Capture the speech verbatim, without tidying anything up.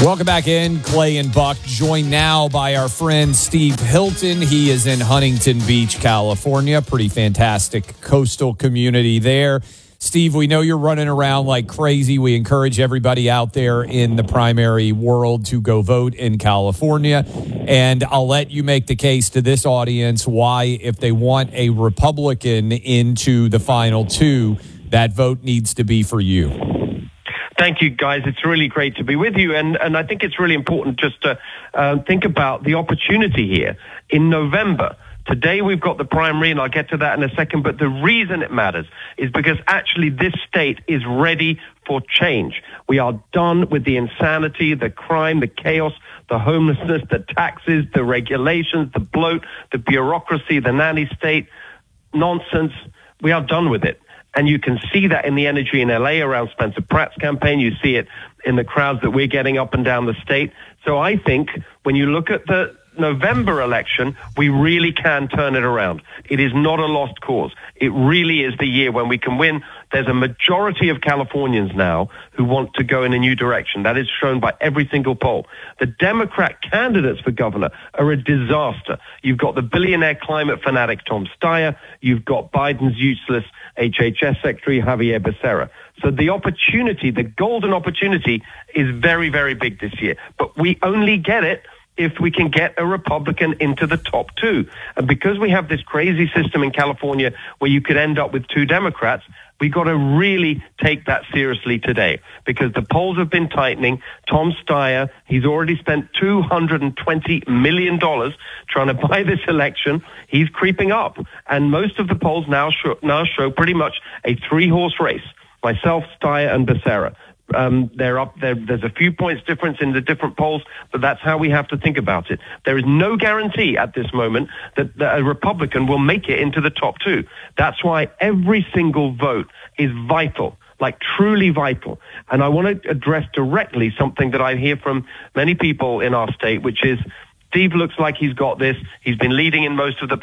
Welcome back in, Clay and Buck, joined now by our friend Steve Hilton. He is in Huntington Beach, California. Pretty fantastic coastal community there. Steve, we know you're running around like crazy. We encourage everybody out there in the primary world to go vote in California. And I'll let you make the case to this audience why, if they want a Republican into the final two, that vote needs to be for you. Thank you, guys. It's really great to be with you. And, and I think it's really important just to uh, think about the opportunity here. In November, today we've got the primary, and I'll get to that in a second, but the reason it matters is because actually this state is ready for change. We are done with the insanity, the crime, the chaos, the homelessness, the taxes, the regulations, the bloat, the bureaucracy, the nanny state, nonsense. We are done with it. And you can see that in the energy in L A around Spencer Pratt's campaign. You see it in the crowds that we're getting up and down the state. So I think when you look at the November election, we really can turn it around. It is not a lost cause. It really is the year when we can win. There's a majority of Californians now who want to go in a new direction. That is shown by every single poll. The Democrat candidates for governor are a disaster. You've got the billionaire climate fanatic Tom Steyer. You've got Biden's useless H H S Secretary Javier Becerra. So the opportunity, the golden opportunity, is very, very big this year. But we only get it if we can get a Republican into the top two. And because we have this crazy system in California where you could end up with two Democrats, we got to really take that seriously today, because the polls have been tightening. Tom Steyer, he's already spent two hundred twenty million dollars trying to buy this election. He's creeping up. And most of the polls now show, now show pretty much a three-horse race. Myself, Steyer, and Becerra. Um, they're up there. There's a few points difference in the different polls, but that's how we have to think about it. There is no guarantee at this moment that, that a Republican will make it into the top two. That's why every single vote is vital, like truly vital. And I want to address directly something that I hear from many people in our state, which is, Steve looks like he's got this. He's been leading in most of the